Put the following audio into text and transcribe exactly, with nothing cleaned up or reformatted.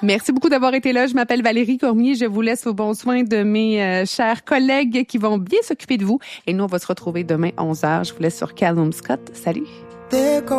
Merci beaucoup d'avoir été là. Je m'appelle Valérie Cormier. Je vous laisse au bon soin de mes euh, chers collègues qui vont bien s'occuper de vous. Et nous, on va se retrouver demain onze heures. Je vous laisse sur Callum Scott. Salut!